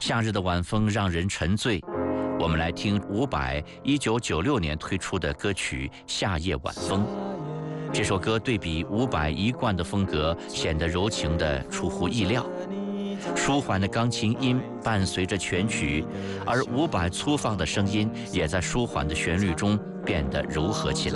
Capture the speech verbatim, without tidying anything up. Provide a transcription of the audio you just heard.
夏日的晚风让人沉醉。我们来听伍佰一九九六年推出的歌曲《夏夜晚风》。这首歌对比伍佰一贯的风格，显得柔情的出乎意料。舒缓的钢琴音伴随着全曲，而伍佰粗放的声音也在舒缓的旋律中变得柔和起来。